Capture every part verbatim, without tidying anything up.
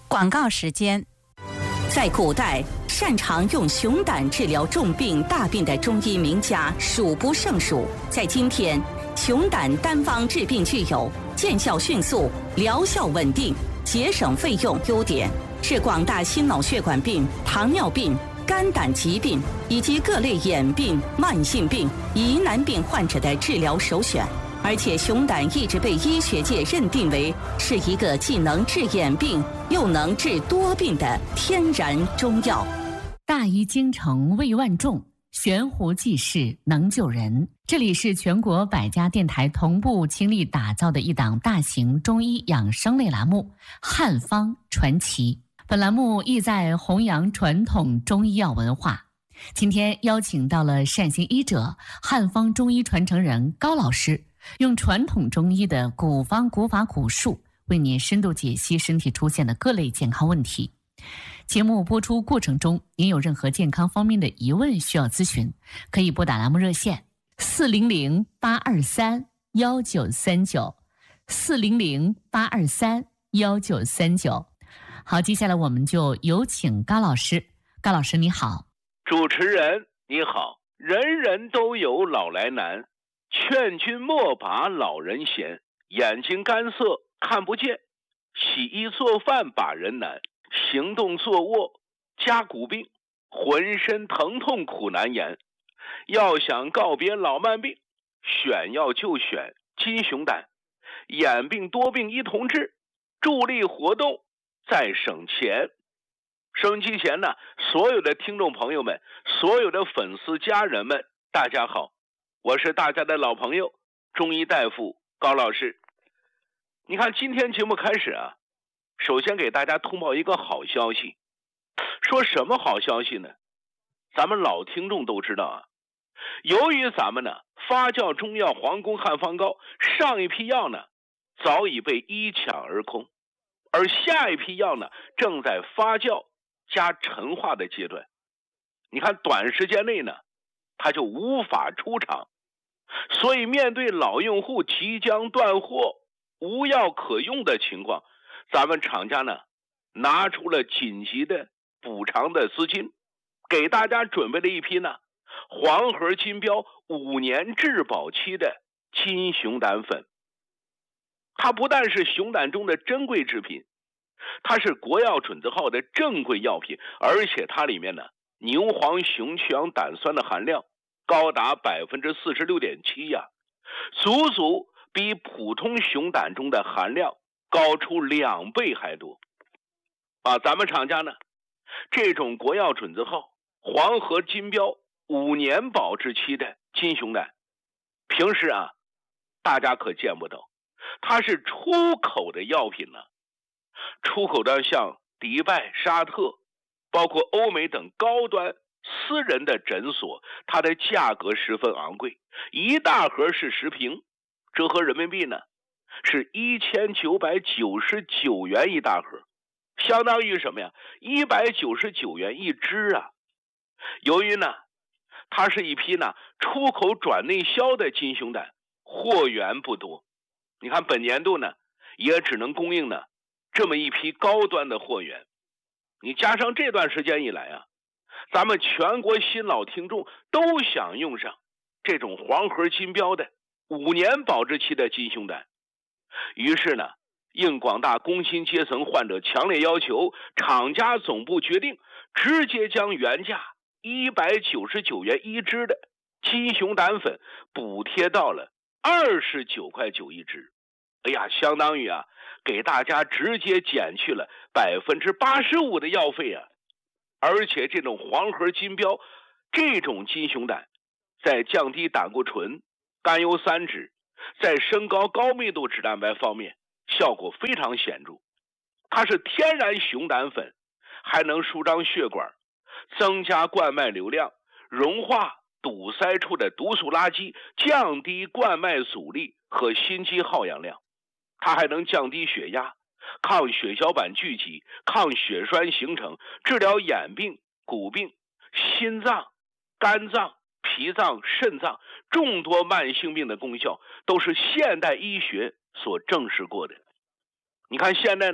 广告时间。在古代，擅长用熊胆治疗重病大病的中医名家数不胜数。在今天，熊胆单方治病具有见效迅速、疗效稳定、节省费用优点，是广大心脑血管病、糖尿病、肝胆疾病以及各类眼病、慢性病、疑难病患者的治疗首选。而且熊胆一直被医学界认定为是一个既能治眼病又能治多病的天然中药。 大医精诚为万众，悬壶济世能救人。这里是全国百家电台同步倾力打造的一档大型中医养生类栏目《汉方传奇》。本栏目意在弘扬传统中医药文化。今天邀请到了善行医者、汉方中医传承人高老师，用传统中医的古方古法古术为您深度解析身体出现的各类健康问题。节目播出过程中，您有任何健康方面的疑问需要咨询，可以拨打栏目热线四零零八二三幺九三九四零零八二三幺九三九。好，接下来我们就有请高老师。高老师你好。 主持人你好。人人都有老来难，劝君莫把老人嫌，眼睛干涩看不见，洗衣做饭把人难，行动坐卧加骨病，浑身疼痛苦难言。要想告别老慢病，选药就选金熊胆，眼病多病一同治，助力活动再省钱。收音机前呢，所有的听众朋友们，所有的粉丝家人们，大家好，我是大家的老朋友中医大夫高老师。你看今天节目开始啊，首先给大家通报一个好消息。说什么好消息呢？咱们老听众都知道啊，由于咱们呢发酵中药皇宫汉方膏上一批药呢早已被一抢而空，而下一批药呢正在发酵加陈化的阶段。你看短时间内呢它就无法出厂，所以面对老用户即将断货无药可用的情况，咱们厂家呢拿出了紧急的补偿的资金，给大家准备了一批呢黄河金标五年质保期的金熊胆粉。它不但是熊胆中的珍贵制品，它是国药准字号的正规药品，而且它里面呢牛黄熊去氧胆酸的含量高达 百分之四十六点七 呀，足足比普通熊胆中的含量高出两倍还多啊！咱们厂家呢这种国药准字号黄河金标五年保质期的金熊胆，平时啊大家可见不到，它是出口的药品呢，出口的像迪拜、沙特，包括欧美等高端私人的诊所，它的价格十分昂贵，一大盒是十瓶，折合人民币呢是一千九百九十九元一大盒，相当于什么呀？一百九十九元一支啊！由于呢它是一批呢出口转内销的金熊胆，货源不多，你看本年度呢也只能供应呢这么一批高端的货源。你加上这段时间以来啊，咱们全国新老听众都想用上这种黄河金标的五年保质期的金熊胆，于是呢应广大工薪阶层患者强烈要求，厂家总部决定直接将原价一百九十九元一支的金熊胆粉补贴到了二十九块九一支。哎呀，相当于啊给大家直接减去了 百分之八十五 的药费啊！而且这种黄河金标这种金熊胆在降低胆固醇、甘油三酯，在升高高密度脂蛋白方面效果非常显著。它是天然熊胆粉，还能舒张血管，增加冠脉流量，融化堵塞处的毒素垃圾，降低冠脉阻力和心肌耗氧量。它还能降低血压，抗血小板聚集，抗血栓形成，治疗眼病、骨病、心脏、肝脏、脾脏、肾脏众多慢性病的功效都是现代医学所证实过的。你看现在呢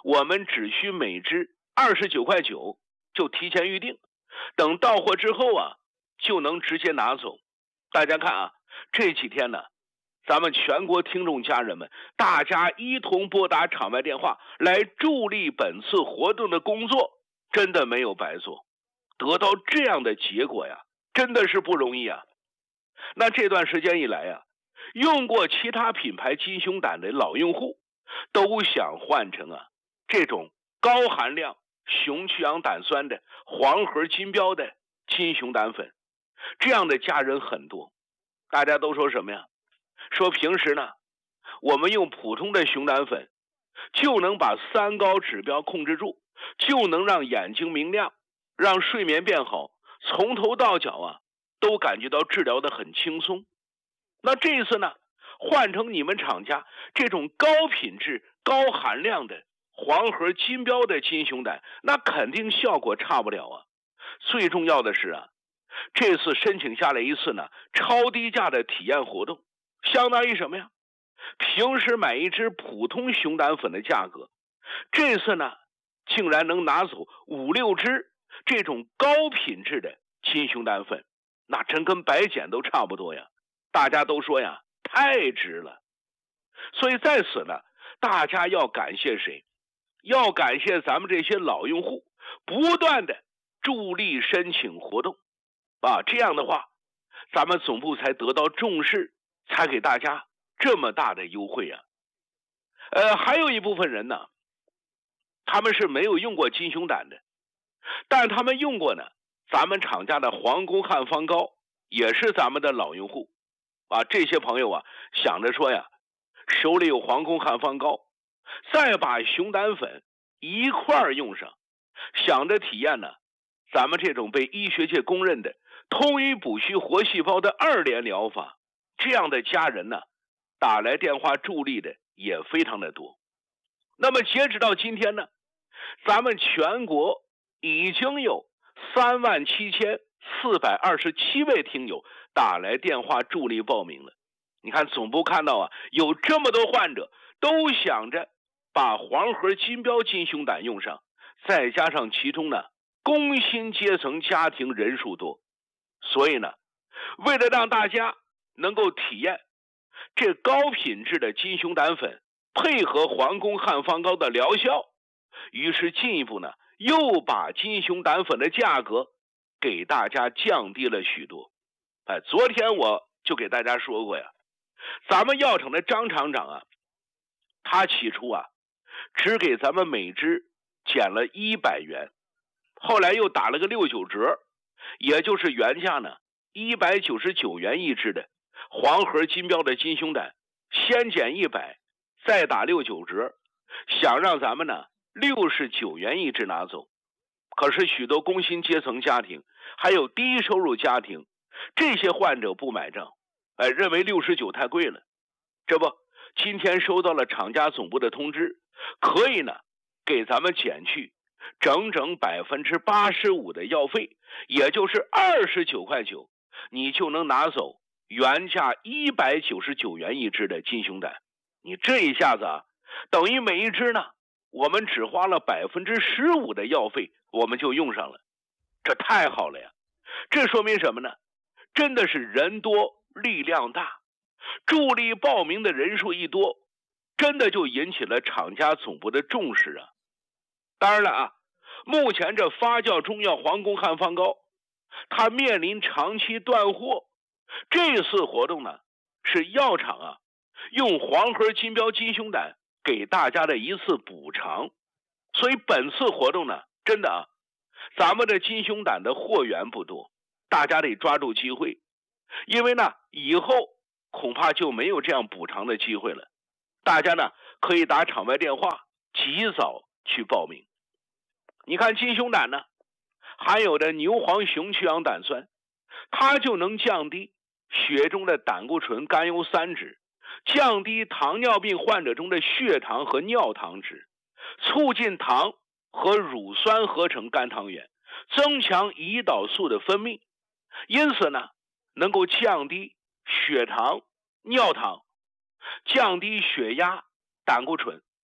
我们只需每支二十九块九就提前预定，等到货之后啊，就能直接拿走。大家看啊，这几天呢，咱们全国听众家人们，大家一同拨打场外电话来助力本次活动的工作，真的没有白做，得到这样的结果呀，真的是不容易啊。那这段时间以来啊，用过其他品牌金熊胆的老用户都想换成啊这种高含量熊去氧胆酸的黄河金标的金熊胆粉，这样的家人很多。大家都说什么呀？说平时呢，我们用普通的熊胆粉就能把三高指标控制住，就能让眼睛明亮，让睡眠变好，从头到脚啊都感觉到治疗的很轻松。那这一次呢，换成你们厂家这种高品质高含量的黄河金标的金熊胆，那肯定效果差不了啊。最重要的是啊，这次申请下来一次呢超低价的体验活动，相当于什么呀？平时买一支普通熊胆粉的价格，这次呢竟然能拿走五六支这种高品质的金熊胆粉，那真跟白捡都差不多呀。大家都说呀，太值了。所以在此呢，大家要感谢谁？要感谢咱们这些老用户不断的助力申请活动啊，这样的话咱们总部才得到重视，才给大家这么大的优惠啊。呃，还有一部分人呢，他们是没有用过金熊胆的，但他们用过呢咱们厂家的黄宫汉方膏，也是咱们的老用户啊。这些朋友啊想着说呀，手里有黄宫汉方膏，再把熊胆粉一块儿用上，想着体验呢咱们这种被医学界公认的通于补虚活细胞的二联疗法，这样的家人呢打来电话助力的也非常的多。那么截止到今天呢，咱们全国已经有三万七千四百二十七位听友打来电话助力报名了。你看总部看到啊，有这么多患者都想着把黄河金标金熊胆用上，再加上其中呢工薪阶层家庭人数多，所以呢，为了让大家能够体验这高品质的金熊胆粉配合黄宫汉方膏的疗效，于是进一步呢又把金熊胆粉的价格给大家降低了许多。哎，昨天我就给大家说过呀，咱们药厂的张厂长啊，他起初啊只给咱们每支减了一百元，后来又打了个六九折，也就是原价呢一百九十九元一支的黄河金标的金熊胆，先减一百再打六九折，想让咱们呢六十九元一支拿走。可是许多工薪阶层家庭还有低收入家庭，这些患者不买账，哎，认为六十九太贵了。这不，今天收到了厂家总部的通知，可以呢给咱们减去整整百分之八十五的药费，也就是二十九块九，你就能拿走原价一百九十九元一支的金熊胆。你这一下子啊，等于每一支呢，我们只花了百分之十五的药费，我们就用上了，这太好了呀！这说明什么呢？真的是人多力量大，助力报名的人数一多，真的就引起了厂家总部的重视啊。当然了啊，目前这发酵中药黄宫汉方膏，它面临长期断货，这次活动呢，是药厂啊用黄河金标金熊胆给大家的一次补偿，所以本次活动呢，真的啊，咱们的金熊胆的货源不多，大家得抓住机会，因为呢，以后恐怕就没有这样补偿的机会了。大家呢，可以打场外电话，及早去报名。你看金熊胆呢，含有的牛黄熊去氧胆酸，它就能降低血中的胆固醇甘油三酯，降低糖尿病患者中的血糖和尿糖值，促进糖和乳酸合成肝糖原，增强胰岛素的分泌，因此呢，能够降低血糖、尿糖，降低血压、胆固醇。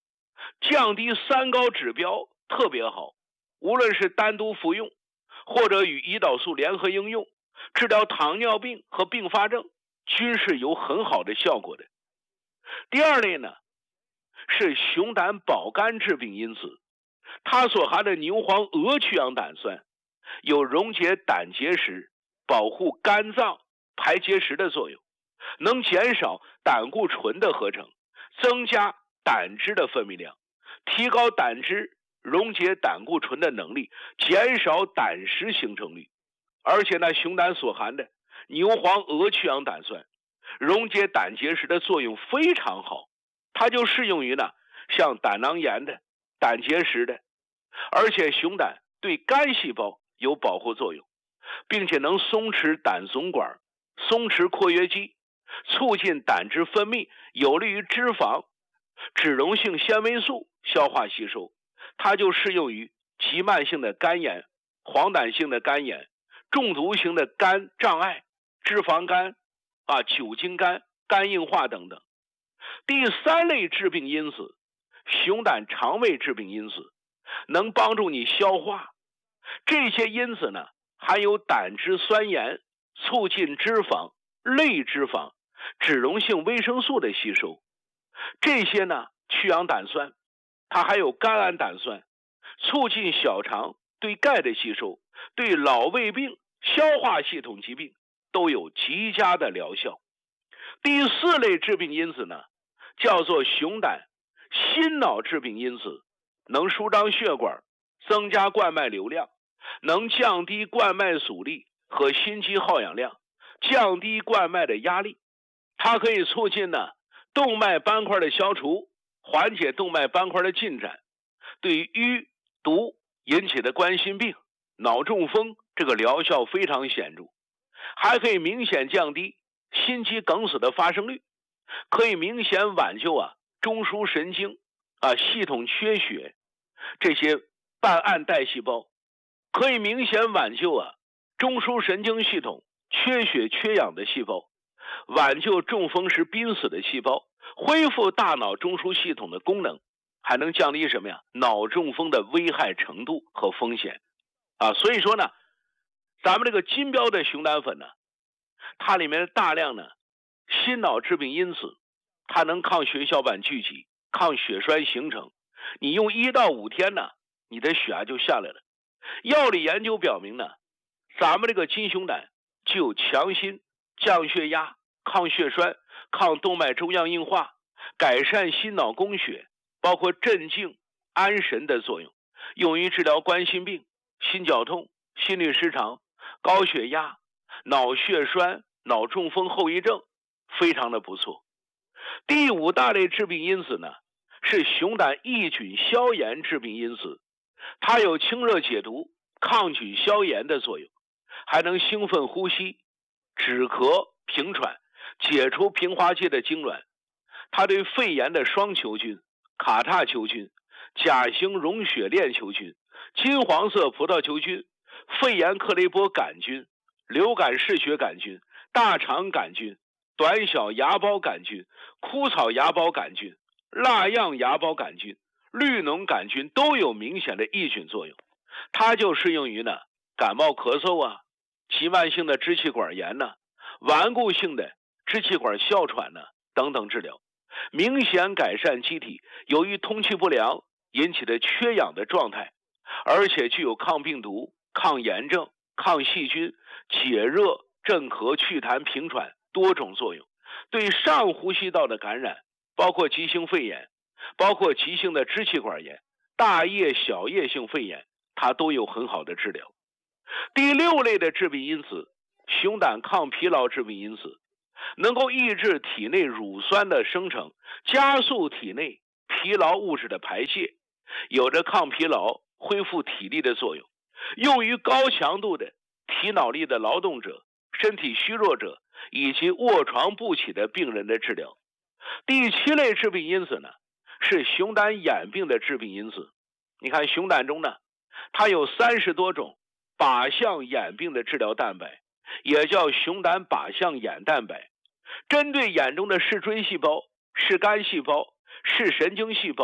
降低三高指标特别好，无论是单独服用或者与胰岛素联合应用，治疗糖尿病和并发症均是有很好的效果的。第二类呢是熊胆保肝治病因子，它所含的牛黄鹅曲氧胆酸有溶解胆结石、保护肝脏排结石的作用，能减少胆固醇的合成，增加胆汁的分泌量，提高胆汁溶解胆固醇的能力，减少胆石形成率。而且呢，熊胆所含的牛黄鹅曲氧胆酸溶解胆结石的作用非常好，它就适用于呢像胆囊炎的、胆结石的。而且熊胆对肝细胞有保护作用，并且能松弛胆总管、松弛括约肌，促进胆汁分泌，有利于脂肪、脂溶性纤维素消化吸收。它就适用于急慢性的肝炎、黄疸性的肝炎、中毒型的肝障碍、脂肪肝啊、酒精肝、肝硬化等等。第三类致病因子，熊胆肠胃致病因子，能帮助你消化。这些因子呢，含有胆汁酸盐，促进脂肪、类脂肪、脂溶性维生素的吸收。这些呢，去氧胆酸，它还有甘氨胆酸，促进小肠对钙的吸收，对老胃病、消化系统疾病都有极佳的疗效。第四类致病因子呢，叫做熊胆心脑致病因子，能舒张血管，增加冠脉流量，能降低冠脉阻力和心肌耗氧量，降低冠脉的压力。它可以促进呢动脉斑块的消除，缓解动脉斑块的进展，对于淤毒引起的冠心病、脑中风这个疗效非常显著，还可以明显降低心肌梗死的发生率，可以明显挽救啊中枢神经啊系统缺血这些半暗带细胞，可以明显挽救啊中枢神经系统缺血缺氧的细胞，挽救中风时濒死的细胞，恢复大脑中枢系统的功能，还能降低什么呀？脑中风的危害程度和风险啊！所以说呢，咱们这个金标的熊胆粉呢，它里面大量呢心脑致病因子，它能抗血小板聚集，抗血栓形成。你用一到五天呢，你的血压就下来了。药理研究表明呢，咱们这个金熊胆具有强心、降血压、抗血栓、抗动脉粥样硬化、改善心脑供血，包括镇静、安神的作用，用于治疗冠心病、心绞痛、心律失常、高血压、脑血栓、脑中风后遗症，非常的不错。第五大类致病因子呢，是熊胆抑菌消炎致病因子，它有清热解毒、抗菌消炎的作用，还能兴奋呼吸、止咳平喘，解除平滑肌的痉挛。它对肺炎的双球菌、卡塔球菌、甲型溶血链球菌、金黄色葡萄球菌、肺炎克雷波杆菌、流感嗜血杆菌、大肠杆菌、短小芽孢杆菌、枯草芽孢杆菌、蜡样芽孢杆菌、绿脓杆菌都有明显的抑菌作用。它就适用于呢感冒咳嗽啊、急慢性的支气管炎呢、顽固性的支气管哮喘呢等等治疗，明显改善机体由于通气不良引起的缺氧的状态，而且具有抗病毒、抗炎症、抗细菌、解热、镇咳、祛痰、平喘多种作用。对上呼吸道的感染，包括急性肺炎，包括急性的支气管炎、大叶小叶性肺炎，它都有很好的治疗。第六类的致病因子，熊胆抗疲劳致病因子，能够抑制体内乳酸的生成，加速体内疲劳物质的排泄，有着抗疲劳、恢复体力的作用，用于高强度的体脑力的劳动者、身体虚弱者以及卧床不起的病人的治疗。第七类致病因子呢，是熊胆眼病的致病因子。你看熊胆中呢，它有三十多种靶向眼病的治疗蛋白，也叫熊胆靶向眼蛋白，针对眼中的视锥细胞、视肝细胞、视神经细胞、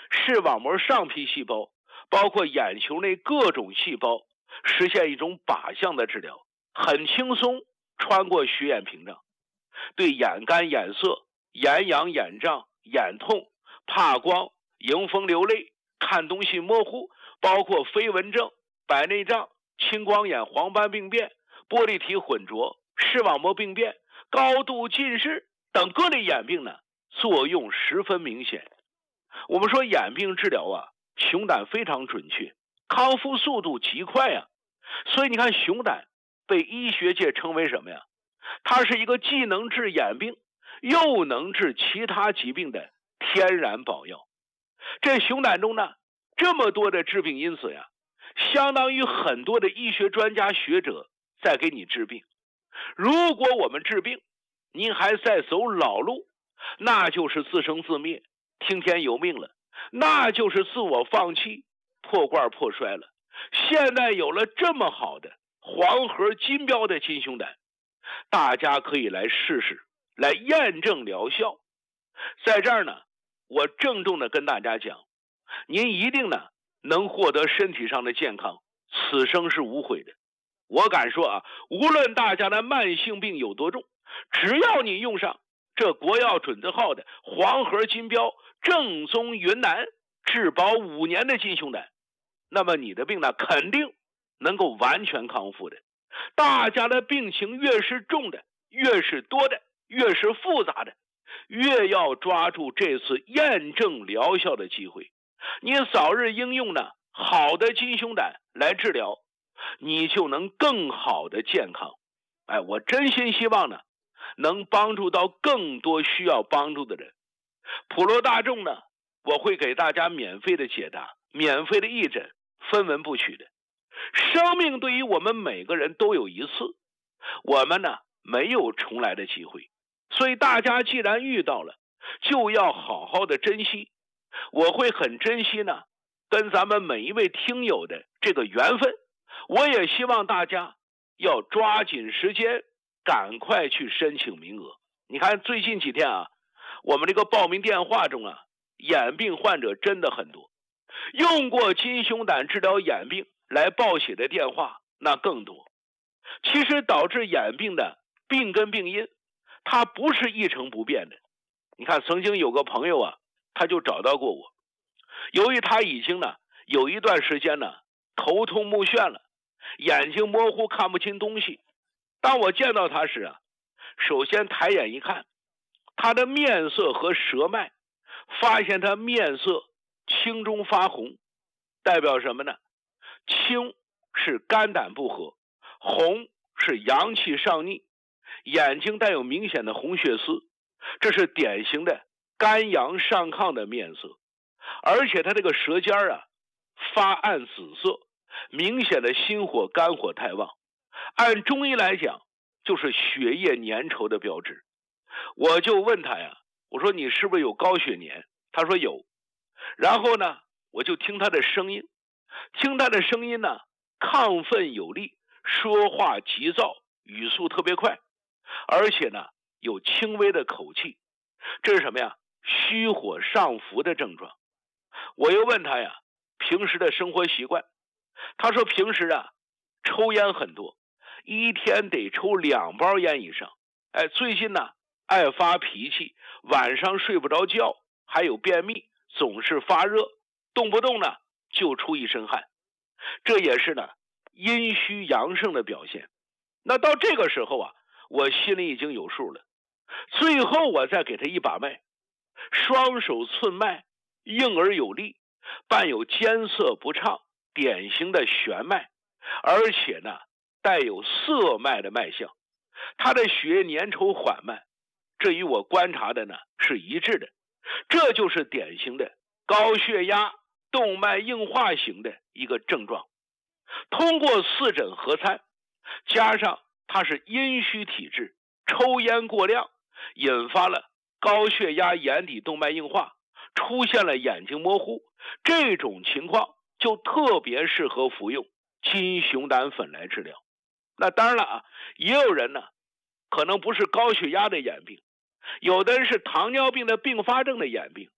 视网膜上皮细胞，包括眼球内各种细胞，实现一种靶向的治疗，很轻松穿过血眼屏障，对眼干、眼涩、眼痒、眼胀、眼痛、怕光、迎风流泪、看东西模糊，包括飞蚊症、白内障、青光眼、黄斑病变、玻璃体混浊、视网膜病变、高度近视等各类眼病呢，作用十分明显。我们说眼病治疗啊，熊胆非常准确，康复速度极快啊。所以你看，熊胆被医学界称为什么呀？它是一个既能治眼病又能治其他疾病的天然宝药。这熊胆中呢，这么多的致病因子呀，相当于很多的医学专家学者在给你治病。如果我们治病，您还在走老路，那就是自生自灭，听天由命了，那就是自我放弃，破罐破摔了。现在有了这么好的黄河金标的金熊胆，大家可以来试试，来验证疗效。在这儿呢，我郑重的跟大家讲，您一定呢能获得身体上的健康，此生是无悔的。我敢说啊，无论大家的慢性病有多重，只要你用上这国药准字号的黄河金标正宗云南质保五年的金熊胆，那么你的病呢肯定能够完全康复的。大家的病情越是重的，越是多的，越是复杂的，越要抓住这次验证疗效的机会。你早日应用呢好的金熊胆来治疗，你就能更好的健康。哎，我真心希望呢能帮助到更多需要帮助的人。普罗大众呢，我会给大家免费的解答，免费的义诊，分文不取的。生命对于我们每个人都有一次，我们呢没有重来的机会，所以大家既然遇到了，就要好好的珍惜。我会很珍惜呢跟咱们每一位听友的这个缘分，我也希望大家要抓紧时间，赶快去申请名额。你看最近几天啊，我们这个报名电话中啊，眼病患者真的很多，用过金熊胆治疗眼病来报写的电话那更多。其实导致眼病的病根病因，它不是一成不变的。你看曾经有个朋友啊，他就找到过我，由于他已经呢有一段时间呢头痛目眩了，眼睛模糊看不清东西。当我见到他时啊，首先抬眼一看，他的面色和舌脉，发现他面色青中发红，代表什么呢？青是肝胆不和，红是阳气上逆，眼睛带有明显的红血丝，这是典型的肝阳上亢的面色。而且他这个舌尖啊发暗紫色，明显的心火肝火太旺，按中医来讲就是血液粘稠的标志。我就问他呀，我说你是不是有高血粘？他说有。然后呢我就听他的声音，听他的声音呢亢奋有力，说话急躁，语速特别快，而且呢有轻微的口气，这是什么呀？虚火上浮的症状。我又问他呀，平时的生活习惯，他说平时啊抽烟很多，一天得抽两包烟以上。哎，最近呢爱发脾气，晚上睡不着觉，还有便秘，总是发热，动不动呢就出一身汗，这也是呢阴虚阳盛的表现。那到这个时候啊，我心里已经有数了。最后我再给他一把脉，双手寸脉，硬而有力，伴有艰涩不畅，典型的弦脉，而且呢带有涩脉的脉象，他的血液粘稠缓慢，这与我观察的呢是一致的。这就是典型的高血压动脉硬化型的一个症状。通过四诊合参，加上他是阴虚体质，抽烟过量，引发了高血压眼底动脉硬化，出现了眼睛模糊，这种情况就特别适合服用金熊胆粉来治疗。那当然了啊，也有人呢可能不是高血压的眼病，有的人是糖尿病的并发症的眼病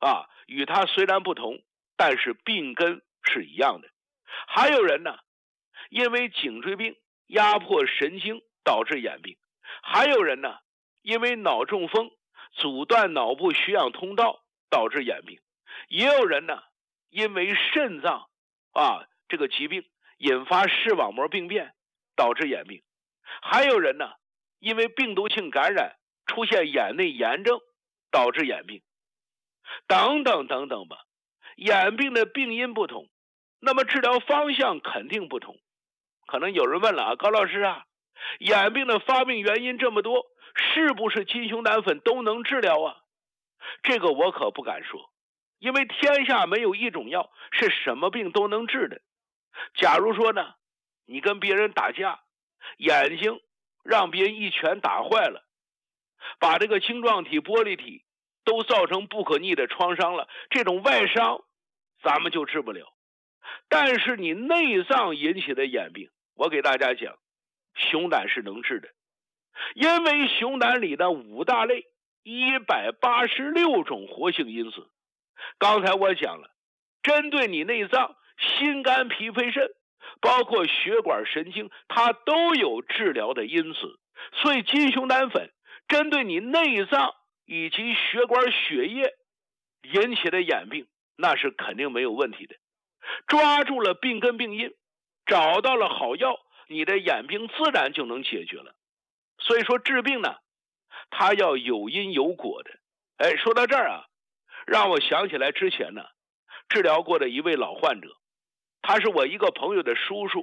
啊，与它虽然不同，但是病根是一样的。还有人呢，因为颈椎病压迫神经导致眼病；还有人呢，因为脑中风阻断脑部血氧通道导致眼病；也有人呢，因为肾脏啊这个疾病引发视网膜病变导致眼病；还有人呢，因为病毒性感染出现眼内炎症导致眼病，等等等等吧。眼病的病因不同，那么治疗方向肯定不同。可能有人问了啊，高老师啊，眼病的发病原因这么多，是不是金熊胆粉都能治疗啊？这个我可不敢说，因为天下没有一种药是什么病都能治的。假如说呢，你跟别人打架，眼睛让别人一拳打坏了，把这个晶状体、玻璃体都造成不可逆的创伤了，这种外伤咱们就治不了。但是你内脏引起的眼病，我给大家讲，熊胆是能治的。因为熊胆里的五大类一百八十六种活性因子，刚才我讲了，针对你内脏、心肝脾肺肾，包括血管神经，它都有治疗的因子。所以金熊胆粉针对你内脏以及血管血液引起的眼病，那是肯定没有问题的。抓住了病根病因，找到了好药，你的眼病自然就能解决了。所以说治病呢，它要有因有果的。哎，说到这儿啊，让我想起来之前呢治疗过的一位老患者，他是我一个朋友的叔叔。